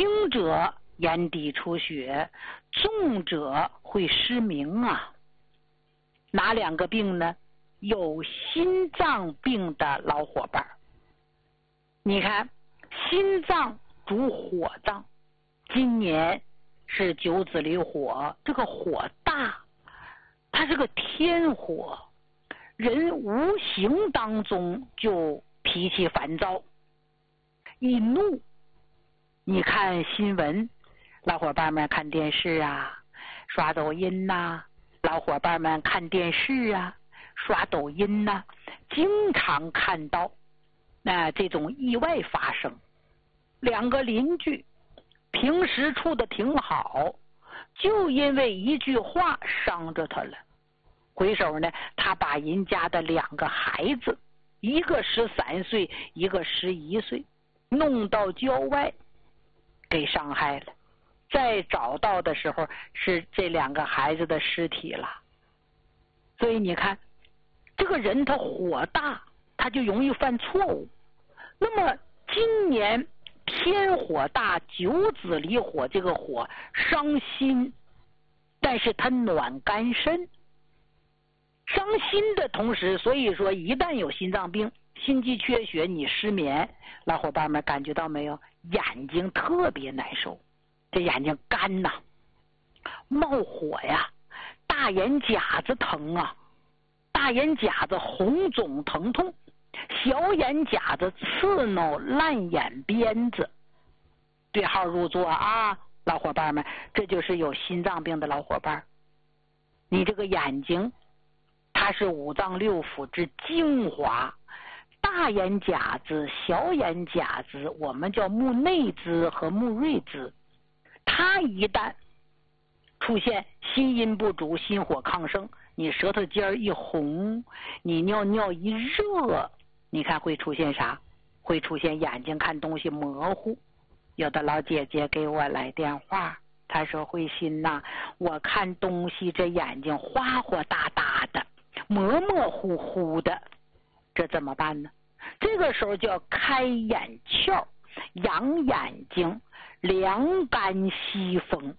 轻者眼底出血，重者会失明啊。哪两个病呢？有心脏病的老伙伴。你看，心脏主火脏，今年是九子离火，这个火大，它是个天火，人无形当中就脾气烦躁，一怒。你看新闻，老伙伴们看电视啊，刷抖音呐，老伙伴们看电视啊，刷抖音呐，经常看到这种意外发生。两个邻居平时处得挺好，就因为一句话伤着他了。回首呢，他把人家的两个孩子，一个13岁，一个11岁，弄到郊外给伤害了。再找到的时候，是这两个孩子的尸体了。所以你看，这个人他火大，他就容易犯错误。那么今年天火大，九子离火，这个火伤心，但是它暖肝肾。伤心的同时，所以说一旦有心脏病、心肌缺血，你失眠，老伙伴们感觉到没有？眼睛特别难受，这眼睛干呐，冒火呀，大眼甲子疼啊，大眼甲子红肿疼痛，小眼甲子刺挠烂眼边子。对号入座啊，老伙伴们，这就是有心脏病的老伙伴。你这个眼睛它是五脏六腑之精华，大眼甲子、小眼甲子，我们叫目内眦和目锐眦。它一旦出现心阴不足、心火亢盛，你舌头尖一红，你尿尿一热，你看会出现啥？会出现眼睛看东西模糊。有的老姐姐给我来电话，她说：“慧心呐，我看东西这眼睛花花大大的，模模糊糊的，这怎么办呢？”这个时候就要开眼窍，养眼睛，凉肝息风。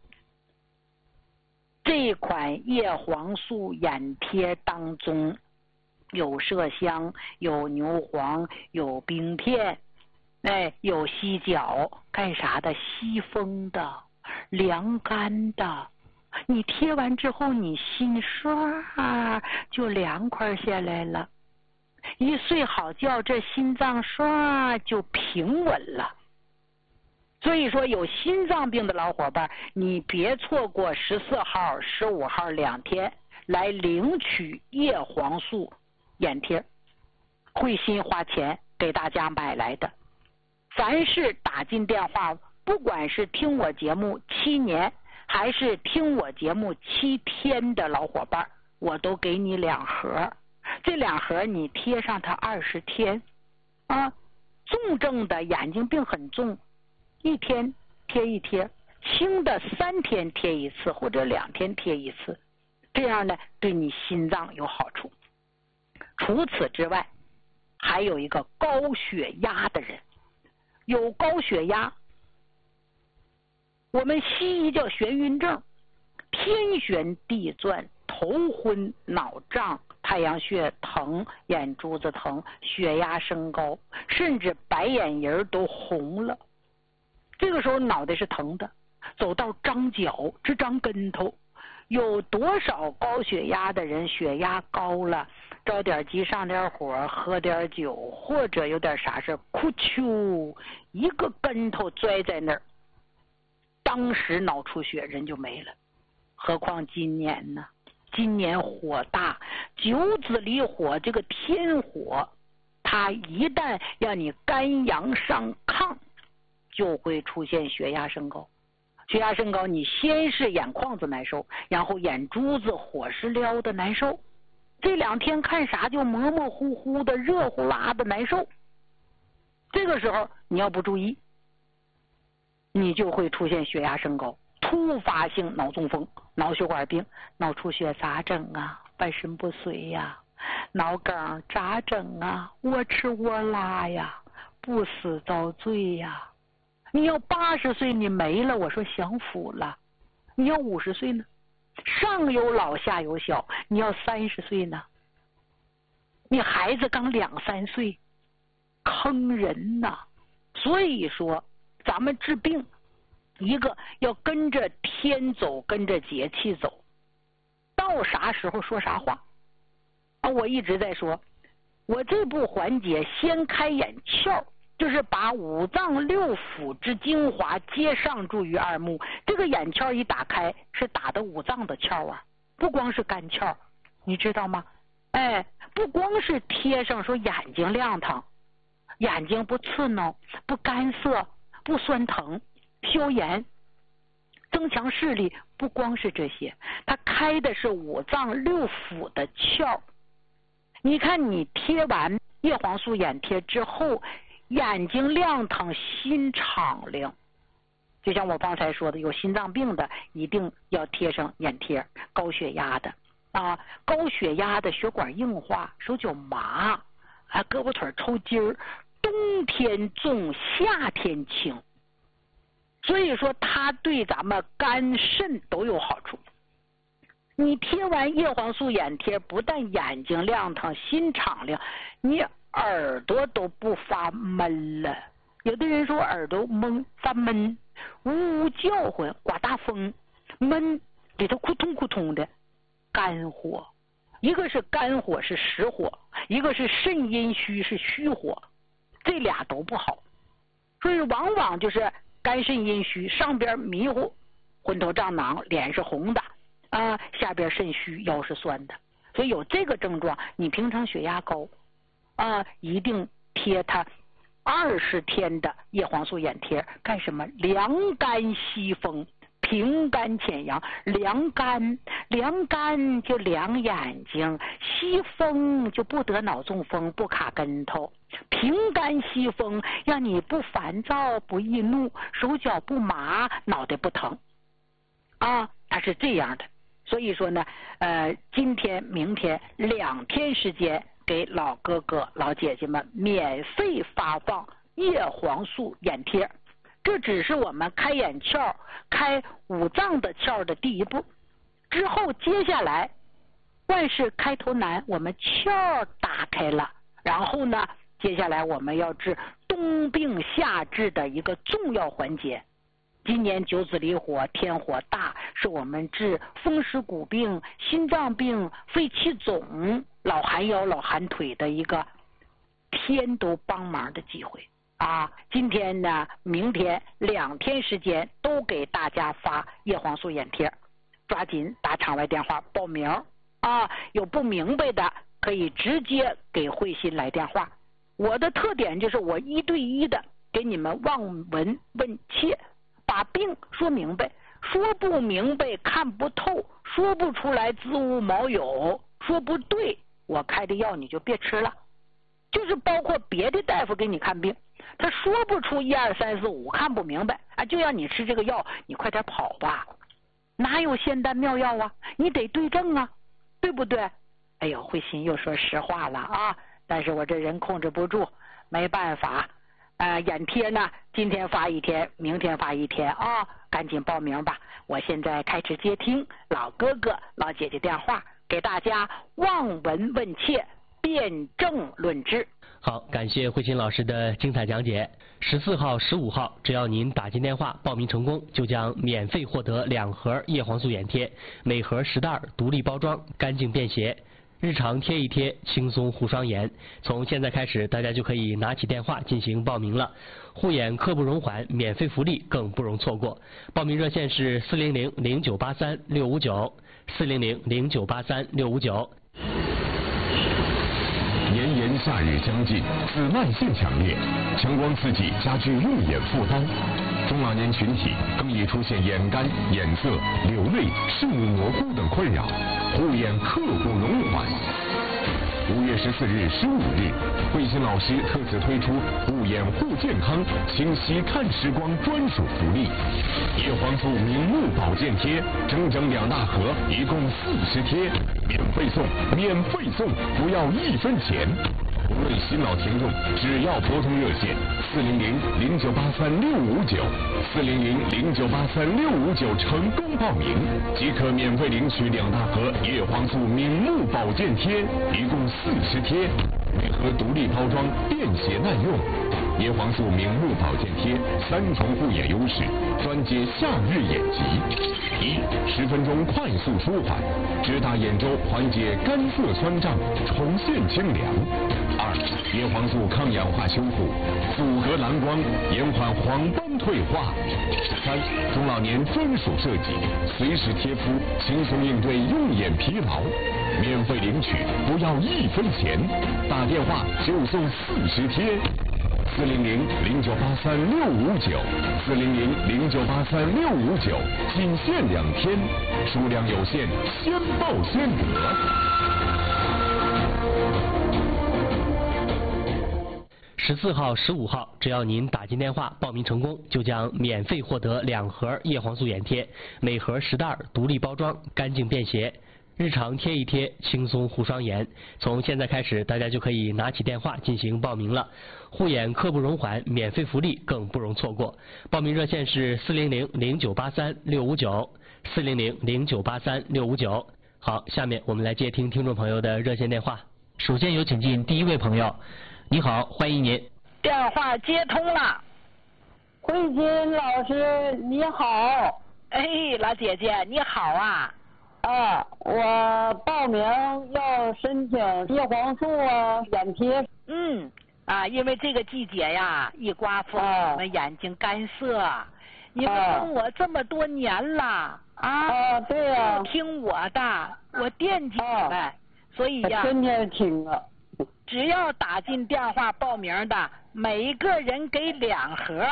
这款叶黄素眼贴当中有麝香，有牛黄，有冰片，有犀角，干啥的？吸风的，凉肝的。你贴完之后，你心唰就凉快下来了，一睡好觉，这心脏唰就平稳了。所以说，有心脏病的老伙伴，你别错过14号、15号2天来领取叶黄素眼贴，慧心花钱给大家买来的。凡是打进电话，不管是听我节目7年，还是听我节目7天的老伙伴，我都给你2盒。这2盒你贴上它20天啊。重症的眼睛病很重，1天贴1贴，轻的3天贴1次或者2天贴1次，这样呢对你心脏有好处。除此之外，还有一个高血压的人，有高血压，我们西医叫眩晕症，天旋地转，头昏脑胀，太阳穴疼，眼珠子疼，血压升高，甚至白眼仁都红了。这个时候脑袋是疼的，走到张脚，直张跟头。有多少高血压的人血压高了，着点急上点火，喝点酒，或者有点啥事，哭啾一个跟头摔在那儿，当时脑出血，人就没了。何况今年呢？今年火大，九子离火，这个天火，它一旦让你肝阳上亢，就会出现血压升高。血压升高，你先是眼眶子难受，然后眼珠子火是撩的难受，这2天看啥就模模糊糊的，热乎辣的难受。这个时候你要不注意，你就会出现血压升高，突发性脑中风、脑血管病、脑出血咋整啊？半身不遂呀，脑梗咋整啊？窝吃窝拉呀，不死遭罪呀。 你要80岁你没了，我说享福了。你要50岁呢？上有老下有小，你要30岁呢？你孩子刚2、3岁，坑人呐！所以说，咱们治病，一个要跟着天走，跟着节气走，到啥时候说啥话。我一直在说，我这步环节先开眼窍，就是把五脏六腑之精华皆上注于二目。这个眼窍一打开，是打的五脏的窍啊，不光是肝窍，你知道吗？不光是贴上说眼睛亮堂，眼睛不刺挠，不干涩，不酸疼，消炎，增强视力，不光是这些，它开的是五脏六腑的窍。你看你贴完叶黄素眼贴之后，眼睛亮堂，心敞亮。就像我刚才说的，有心脏病的一定要贴上眼贴，高血压的高血压的血管硬化，手脚麻胳膊腿抽筋儿，冬天重夏天轻，所以说它对咱们肝肾都有好处。你贴完叶黄素眼贴，不但眼睛亮堂心敞亮，你耳朵都不发闷了。有的人说耳朵发闷，呜呜叫唤，刮大风，闷，里头扑通扑通的，肝火。一个是肝火是实火，一个是肾阴虚是虚火，这俩都不好。所以往往就是肝肾阴虚，上边迷糊，昏头胀囊，脸是红的下边肾虚，腰是酸的。所以有这个症状，你平常血压高一定贴它20天的叶黄素眼贴。干什么？凉肝息风，平肝潜阳。凉肝就凉眼睛，息风就不得脑中风，不卡跟头。平肝息风，让你不烦躁，不易怒，手脚不麻，脑袋不疼它是这样的。所以说呢今天明天2天时间，给老哥哥老姐姐们免费发放叶黄素眼贴。这只是我们开眼窍、开五脏的窍的第一步，之后接下来万事开头难，我们窍打开了，然后呢接下来我们要治冬病夏治的一个重要环节。今年9子离火，天火大，是我们治风湿骨病、心脏病、肺气肿、老寒腰、老寒腿的一个天都帮忙的机会今天呢明天2天时间都给大家发叶黄素眼贴，抓紧打场外电话报名有不明白的可以直接给慧心来电话。我的特点就是我1对1的给你们望闻问切，把病说明白，说不明白看不透，说不出来子无毛有，说不对，我开的药你就别吃了。就是包括别的大夫给你看病，他说不出1、2、3、4、5，看不明白就让你吃这个药，你快点跑吧，哪有仙丹妙药你得对症对不对？哎呦，慧心又说实话了但是我这人控制不住，没办法眼贴呢今天发1天，明天发1天赶紧报名吧。我现在开始接听老哥哥老姐姐电话，给大家望闻问切，辩证论治。 好，感谢慧心老师的精彩讲解。14号、15号，只要您打进电话报名成功，就将免费获得2盒叶黄素眼贴，每盒10袋，独立包装，干净便携，日常贴一贴，轻松护双眼。从现在开始，大家就可以拿起电话进行报名了。护眼刻不容缓，免费福利更不容错过。报名热线是400-0983-659，400-0983-659。 炎炎夏日将近，紫外线强烈，强光刺激加剧用眼负担，中老年群体更易出现眼干、眼涩、流泪、视物模糊等困扰，护眼刻不容缓。5月14日、15日，慧心老师特此推出护眼护健康、清晰看时光专属福利：叶黄素明目保健贴，整2大盒，一共40贴，免费送，不要1分钱。 为新老听众，只要拨通热线400-0983-659，400-0983-659成功报名，即可免费领取2大盒叶黄素明目保健贴，一共40贴，每盒独立包装，便携耐用。叶黄素明目保健贴3重护眼优势，专解夏日眼疾：1、10分钟快速舒缓，直达眼周，缓解干涩酸胀，重现清凉；2、叶黄素抗氧化修复，阻隔蓝光，延缓黄斑退化；3、中老年专属设计，随时贴敷，轻松应对用眼疲劳。免费领取，不要1分钱，打电话就送40贴。400-0983-659，400-0983-659，仅限2天，数量有限，先报先得。 14号、15号，只要您打进电话报名成功，就将免费获得2盒叶黄素眼贴，每盒10袋，独立包装，干净便携。日常贴一贴，轻松护双眼。从现在开始，大家就可以拿起电话进行报名了。护眼刻不容缓，免费福利更不容错过。报名热线是400-0983-659，400-0983-659。好，下面我们来接听听众朋友的热线电话。首先有请进第一位朋友。你好，欢迎您。 电话接通了。 慧金老师你好。 哎，老姐姐你好啊。 我报名要申请叶黄素眼贴。 因为这个季节呀，一刮风，我们眼睛干涩。你们跟我这么多年了对呀， 都听我的，我惦记你们，所以呀， 天天听啊。 只要打进电话报名的，每一个人给2盒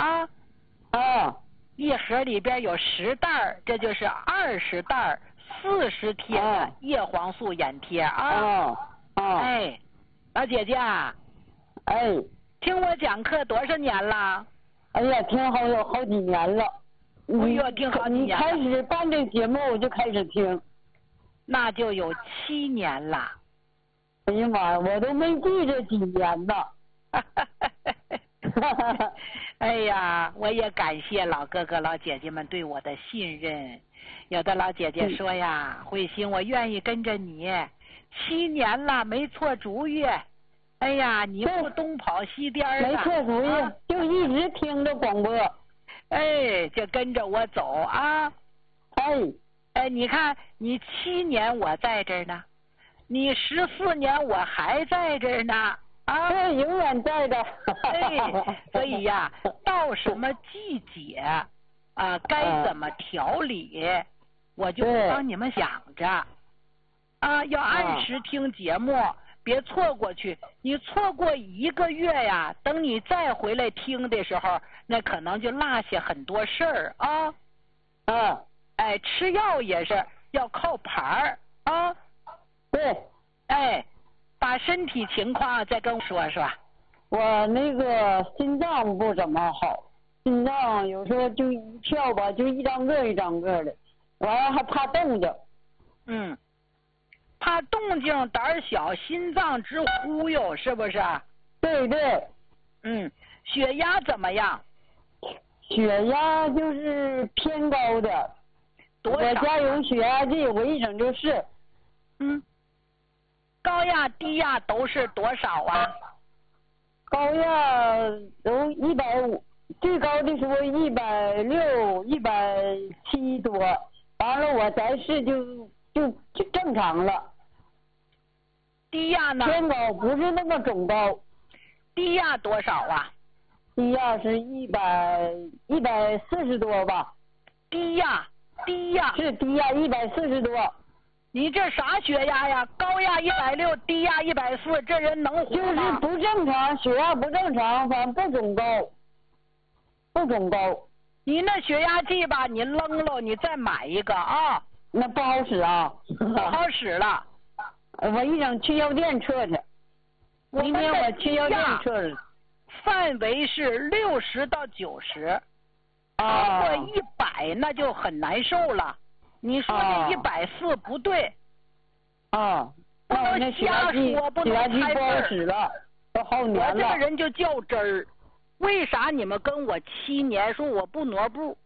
一盒里边有10袋，这就是20袋40贴的叶黄素眼贴哎，老姐姐听我讲课多少年了？ 哎呀，听好几年了。 听好几年了。 你开始办这节目我就开始听， 那就有7年了。 哎呀妈呀，我都没记这几年呢。 哎呀，我也感谢老哥哥老姐姐们对我的信任。有的老姐姐说呀，慧心我愿意跟着你，7年了没错主意。哎呀，你不东跑西颠的， 没错主意，就一直听着广播。 就跟着我走你看你7年我在这儿呢，你14年我还在这儿呢对，永远在的。 所以呀，到什么季节该怎么调理，我就帮你们想着要按时听节目，别错过去。你错过1个月呀，等你再回来听的时候，那可能就落下很多事儿吃药也是要靠牌对。 把身体情况再跟我说说。 我那个心脏不怎么好，心脏有时候就一跳吧，就一张个一张个的，完了还怕动静。 怕动静，胆小，心脏直忽悠，是不是？ 对。 血压怎么样？ 血压就是偏高的。 多少？ 我家有血压计，我一整就是。 高压低压都是多少啊？ 高压都150，最高的时候160、170多，完了我再试就正常了。 低压呢？ 偏高，不是那么总高。 低压多少啊？ 低压是140多吧。 低压是低压140多。 你这啥血压呀？高压160，低压140，这人能活吗？ 就是不正常，血压不正常，反正不总高。 你那血压计吧，你扔了，你再买一个那不好使啊。 不好使了。 我一整去药店测去。明天我去药店测去。 范围是60到90，超过100那就很难受了。你说这140不对。 那我那血压计不好使了。 都好年了。 我这个人就较真儿，为啥你们跟我7年说我不挪步？